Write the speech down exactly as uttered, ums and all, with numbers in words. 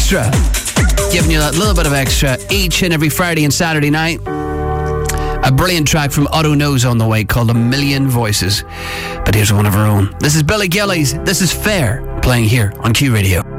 extra. Giving you that little bit of extra each and every Friday and Saturday night. A brilliant track from Otto Knows on the way called A Million Voices. But here's one of our own. This is Billy Gillies. This is Fair, playing here on Q Radio.